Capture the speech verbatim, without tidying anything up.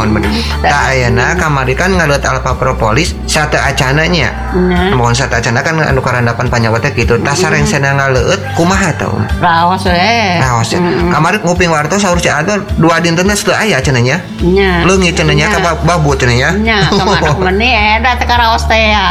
mohon bener. Tak ayeuna kamari kan ngalut alfa propolis sate acananya. Nya. Mohon sate acana kan anu karandapan panyawatnya gitu. Tas sareng cenah ngaleut kumaha tah um? Raos we. Raos ya. Kamari nguping wartos saur si Ador dua dinten teh teu aya cenanya. Nya. Leungit cenanya ka babu cenanya. Nya, kemana meni eta teh ka raos teh ya.